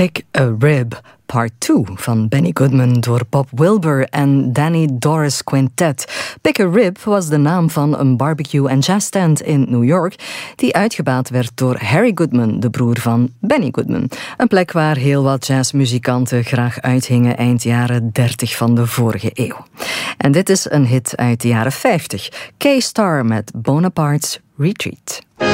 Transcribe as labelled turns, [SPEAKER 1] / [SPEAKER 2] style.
[SPEAKER 1] Pick a Rib, Part 2 van Benny Goodman door Bob Wilber en Danny Doris Quintet. Pick a Rib was de naam van een barbecue- en jazzstand in New York die uitgebaat werd door Harry Goodman, de broer van Benny Goodman. Een plek waar heel wat jazzmuzikanten graag uithingen eind jaren 30 van de vorige eeuw. En dit is een hit uit de jaren 50. K-Star met Bonaparte's Retreat.